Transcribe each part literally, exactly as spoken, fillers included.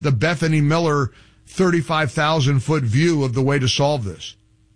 the Bethany Miller thirty-five thousand foot view of the way to solve this.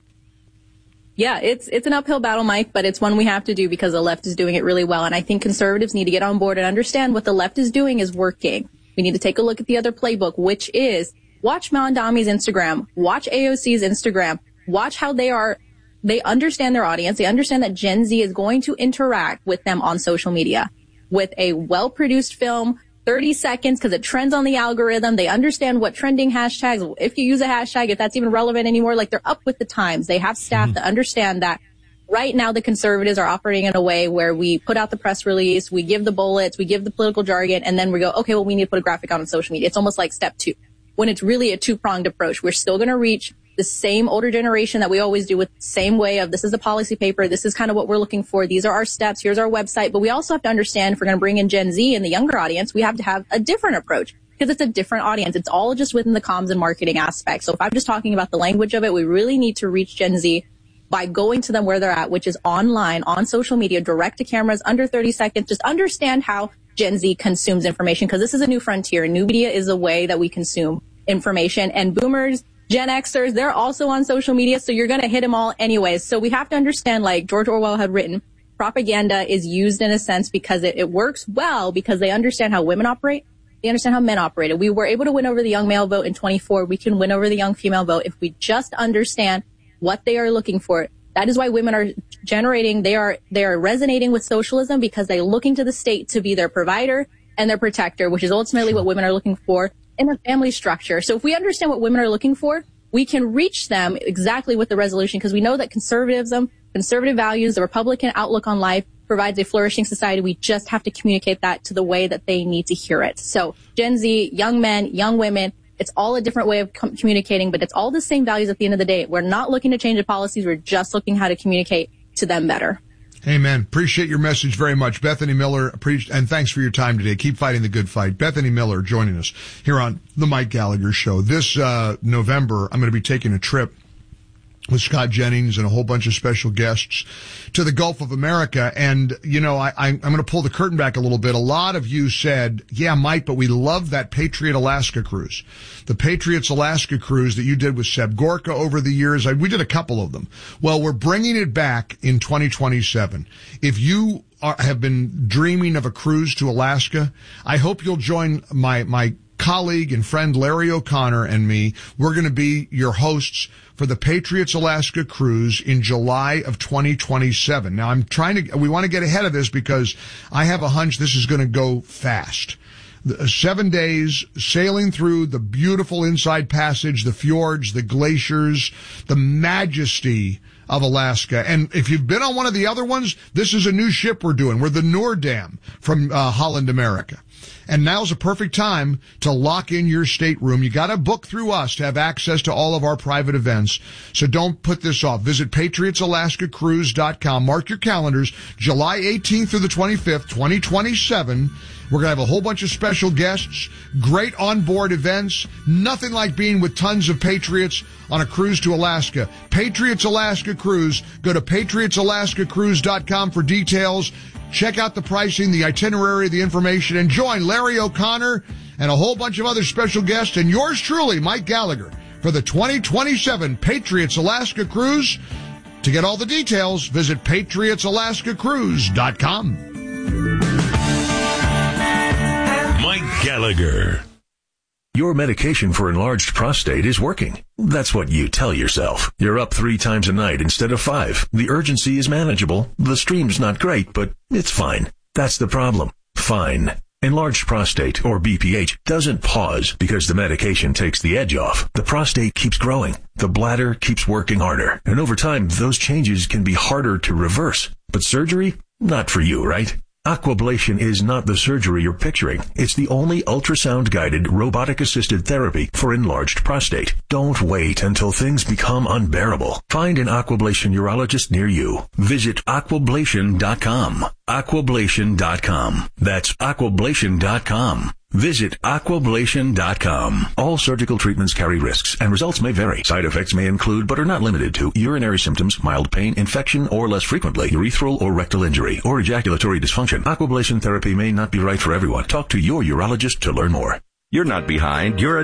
Yeah, it's it's an uphill battle, Mike, but it's one we have to do because the left is doing it really well. And I think conservatives need to get on board and understand what the left is doing is working. We need to take a look at the other playbook, which is watch Mamdani's Instagram, watch A O C's Instagram, watch how they are, they understand their audience. They understand that Gen Z is going to interact with them on social media with a well-produced film, thirty seconds, because it trends on the algorithm. They understand what trending hashtags, if you use a hashtag, if that's even relevant anymore, like they're up with the times. They have staff mm-hmm. that understand that. Right now, the conservatives are operating in a way where we put out the press release, we give the bullets, we give the political jargon, and then we go, okay, well, we need to put a graphic out on social media. It's almost like step two, when it's really a two-pronged approach. We're still going to reach the same older generation that we always do with the same way of this is a policy paper, this is kind of what we're looking for, these are our steps, here's our website. But we also have to understand if we're going to bring in Gen Z and the younger audience, we have to have a different approach because it's a different audience. It's all just within the comms and marketing aspect. So if I'm just talking about the language of it, we really need to reach Gen Z by going to them where they're at, which is online, on social media, direct to cameras, under thirty seconds. Just understand how Gen Z consumes information because this is a new frontier. New media is a way that we consume information. And boomers, Gen Xers, they're also on social media, so you're going to hit them all anyways. So we have to understand, like George Orwell had written, propaganda is used in a sense because it, it works well because they understand how women operate. They understand how men operate. We were able to win over the young male vote in twenty-four. We can win over the young female vote if we just understand what they are looking for. That is why women are generating, they are, they are resonating with socialism because they're looking to the state to be their provider and their protector, which is ultimately what women are looking for in a family structure. So if we understand what women are looking for, we can reach them exactly with the resolution because we know that conservatism, conservative values, the Republican outlook on life provides a flourishing society. We just have to communicate that to the way that they need to hear it. So Gen Z, young men, young women, it's all a different way of com- communicating, but it's all the same values at the end of the day. We're not looking to change the policies. We're just looking how to communicate to them better. Amen. Appreciate your message very much. Bethany Miller, appreciate, and thanks for your time today. Keep fighting the good fight. Bethany Miller joining us here on the Mike Gallagher Show. This uh November, I'm going to be taking a trip with Scott Jennings and a whole bunch of special guests to the Gulf of America. And, you know, I, I, I'm going to pull the curtain back a little bit. A lot of you said, yeah, Mike, but we love that Patriot Alaska cruise. The Patriots Alaska cruise that you did with Seb Gorka over the years. I, we did a couple of them. Well, we're bringing it back in twenty twenty-seven. If you are, have been dreaming of a cruise to Alaska, I hope you'll join my, my colleague and friend Larry O'Connor and me. We're going to be your hosts for the Patriots Alaska cruise in July of twenty twenty-seven. Now, I'm trying to, we want to get ahead of this because I have a hunch this is going to go fast. The, seven days sailing through the beautiful Inside Passage, the fjords, the glaciers, the majesty of Alaska. And if you've been on one of the other ones, this is a new ship we're doing. We're the Noordam from uh, Holland, America. And now's a perfect time to lock in your stateroom. You got to book through us to have access to all of our private events. So don't put this off. Visit patriots alaska cruise dot com. Mark your calendars. July eighteenth through the twenty-fifth, twenty twenty-seven. We're going to have a whole bunch of special guests, great onboard events, nothing like being with tons of patriots on a cruise to Alaska. Patriots Alaska Cruise. Go to patriots alaska cruise dot com for details. Check out the pricing, the itinerary, the information, and join Larry O'Connor and a whole bunch of other special guests and yours truly, Mike Gallagher, for the twenty twenty-seven Patriots Alaska Cruise. To get all the details, visit patriots alaska cruise dot com. Mike Gallagher. Your medication for enlarged prostate is working. That's what you tell yourself. You're up three times a night instead of five. The urgency is manageable. The stream's not great, but it's fine. That's the problem. Fine. Enlarged prostate, or B P H, doesn't pause because the medication takes the edge off. The prostate keeps growing. The bladder keeps working harder. And over time, those changes can be harder to reverse. But surgery? Not for you, right? Aquablation is not the surgery you're picturing. It's the only ultrasound-guided, robotic-assisted therapy for enlarged prostate. Don't wait until things become unbearable. Find an Aquablation urologist near you. Visit aquablation dot com. aquablation dot com. That's aquablation dot com. Visit aquablation dot com. All surgical treatments carry risks, and results may vary. Side effects may include, but are not limited to, urinary symptoms, mild pain, infection, or less frequently, urethral or rectal injury, or ejaculatory dysfunction. Aquablation therapy may not be right for everyone. Talk to your urologist to learn more. You're not behind. You're a